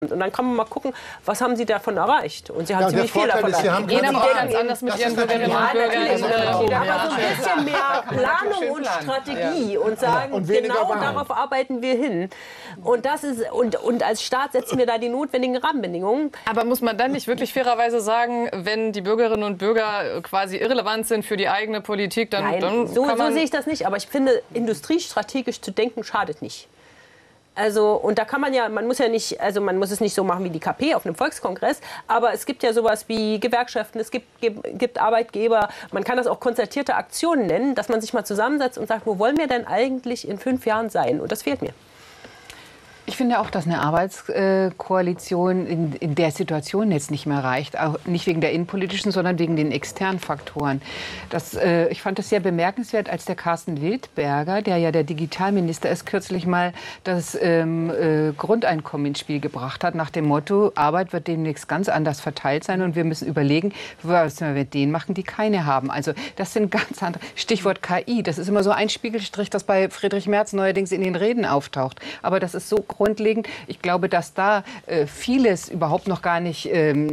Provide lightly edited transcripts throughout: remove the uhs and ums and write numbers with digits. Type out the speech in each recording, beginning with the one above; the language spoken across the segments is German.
Und dann kann man mal gucken, was haben Sie davon erreicht? Und Sie haben ziemlich viel davon erreicht. Jeder macht ganz anders mit Ihren Bürgerinnen und Bürgern. Aber so ein bisschen mehr Planung und Strategie und sagen, und genau darauf arbeiten wir hin. Und, das ist, und als Staat setzen wir da die notwendigen Rahmenbedingungen. Aber muss man dann nicht wirklich fairerweise sagen, wenn die Bürgerinnen und Bürger quasi irrelevant sind für die eigene Politik, dann, so sehe ich das nicht. Aber ich finde, industriestrategisch zu denken, schadet nicht. Also, und da kann man ja, man muss es nicht so machen wie die KP auf einem Volkskongress, aber es gibt ja sowas wie Gewerkschaften, es gibt Arbeitgeber, man kann das auch konzertierte Aktionen nennen, dass man sich mal zusammensetzt und sagt, wo wollen wir denn eigentlich in 5 Jahren sein? Und das fehlt mir. Ich finde auch, dass eine Arbeitskoalition in der Situation jetzt nicht mehr reicht. Auch nicht wegen der innenpolitischen, sondern wegen den externen Faktoren. Ich fand es sehr bemerkenswert, als der Carsten Wildberger, der ja der Digitalminister ist, kürzlich mal das Grundeinkommen ins Spiel gebracht hat, nach dem Motto, Arbeit wird demnächst ganz anders verteilt sein und wir müssen überlegen, was wir mit denen machen, die keine haben. Also das sind ganz andere. Stichwort KI, das ist immer so ein Spiegelstrich, das bei Friedrich Merz neuerdings in den Reden auftaucht. Aber das ist so grundlegend. Ich glaube, dass da vieles überhaupt noch gar nicht,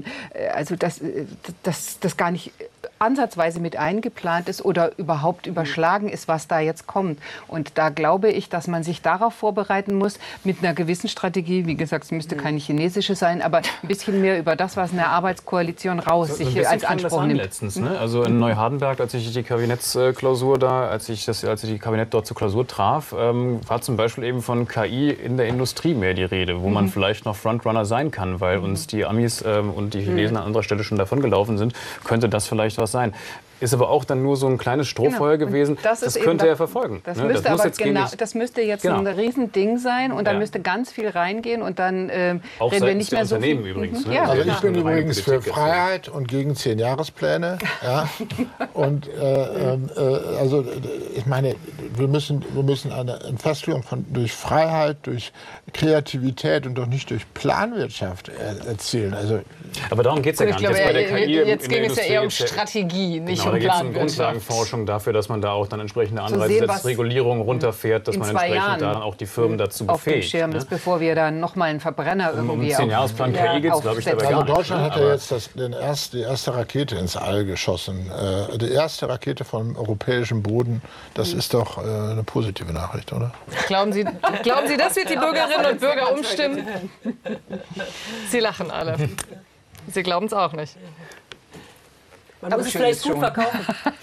dass gar nicht ansatzweise mit eingeplant ist oder überhaupt überschlagen ist, was da jetzt kommt. Und da glaube ich, dass man sich darauf vorbereiten muss, mit einer gewissen Strategie, wie gesagt, es müsste keine chinesische sein, aber ein bisschen mehr über das, was eine Arbeitskoalition sich als Anspruch nimmt. Letztens, ne? Also in Neuhardenberg, als ich die Kabinettsklausur als die Kabinett dort zur Klausur traf, war zum Beispiel eben von KI in der Industrie mehr die Rede, wo man vielleicht noch Frontrunner sein kann, weil uns die Amis und die Chinesen an anderer Stelle schon davon gelaufen sind, könnte das vielleicht was sein. Ist aber auch dann nur so ein kleines Strohfeuer gewesen. Das könnte er verfolgen. Das müsste jetzt ein Riesending sein und da müsste ganz viel reingehen und dann reden wir nicht mehr so viel. Übrigens, ne? Also ich bin übrigens für Freiheit und gegen 10-Jahrespläne. Ja. Und also ich meine, wir müssen eine Entfesselung durch Freiheit, durch Kreativität und doch nicht durch Planwirtschaft erzielen. Also aber darum geht es ja gar nicht. Jetzt ging es ja eher um Strategie, nicht um Da geht es um Grundlagenforschung dafür, dass man da auch dann entsprechende Anreize setzt, Regulierungen runterfährt, dass man entsprechend da dann auch die Firmen dazu befähigt. Auf dem Schirm ist, bevor wir dann nochmal einen Verbrenner irgendwie um 10-Jahresplan KI geht es, glaube ich, dabei gar nicht. Deutschland hat ja jetzt die erste Rakete ins All geschossen. Die erste Rakete vom europäischen Boden. Das ist doch eine positive Nachricht, oder? Glauben Sie, das wird die Bürgerinnen und Bürger umstimmen? Sie lachen alle. Sie glauben es auch nicht. Man muss es vielleicht gut verkaufen.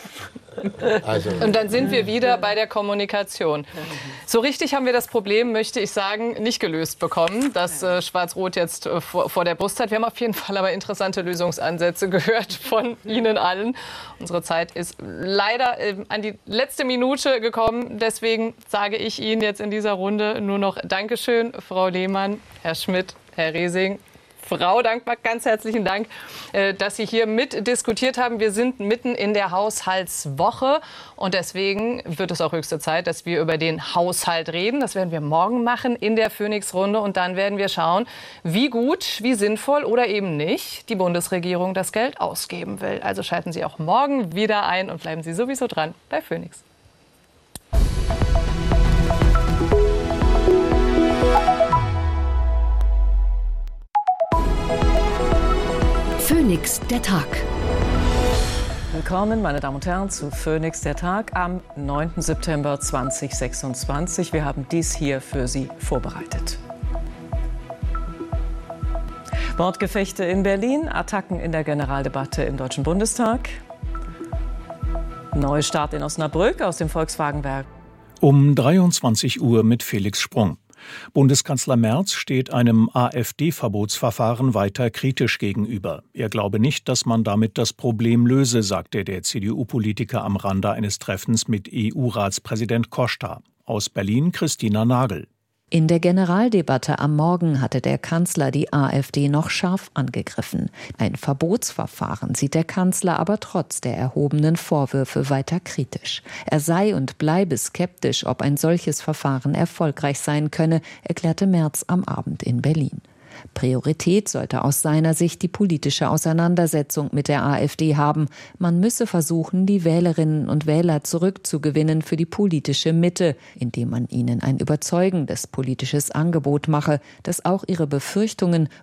Und dann sind wir wieder bei der Kommunikation. So richtig haben wir das Problem, möchte ich sagen, nicht gelöst bekommen, dass Schwarz-Rot jetzt vor der Brust hat. Wir haben auf jeden Fall aber interessante Lösungsansätze gehört von Ihnen allen. Unsere Zeit ist leider an die letzte Minute gekommen. Deswegen sage ich Ihnen jetzt in dieser Runde nur noch Dankeschön, Frau Lehmann, Herr Schmidt, Herr Resing. Frau Dankmark, ganz herzlichen Dank, dass Sie hier mitdiskutiert haben. Wir sind mitten in der Haushaltswoche und deswegen wird es auch höchste Zeit, dass wir über den Haushalt reden. Das werden wir morgen machen in der Phoenix-Runde und dann werden wir schauen, wie gut, wie sinnvoll oder eben nicht die Bundesregierung das Geld ausgeben will. Also schalten Sie auch morgen wieder ein und bleiben Sie sowieso dran bei Phoenix. Phoenix der Tag. Willkommen, meine Damen und Herren, zu Phoenix der Tag am 9. September 2026. Wir haben dies hier für Sie vorbereitet. Wortgefechte in Berlin, Attacken in der Generaldebatte im Deutschen Bundestag. Neustart in Osnabrück aus dem Volkswagenwerk. Um 23 Uhr mit Felix Sprung. Bundeskanzler Merz steht einem AfD-Verbotsverfahren weiter kritisch gegenüber. Er glaube nicht, dass man damit das Problem löse, sagte der CDU-Politiker am Rande eines Treffens mit EU-Ratspräsident Costa. Aus Berlin Christina Nagel. In der Generaldebatte am Morgen hatte der Kanzler die AfD noch scharf angegriffen. Ein Verbotsverfahren sieht der Kanzler aber trotz der erhobenen Vorwürfe weiter kritisch. Er sei und bleibe skeptisch, ob ein solches Verfahren erfolgreich sein könne, erklärte Merz am Abend in Berlin. Priorität sollte aus seiner Sicht die politische Auseinandersetzung mit der AfD haben. Man müsse versuchen, die Wählerinnen und Wähler zurückzugewinnen für die politische Mitte, indem man ihnen ein überzeugendes politisches Angebot mache, das auch ihre Befürchtungen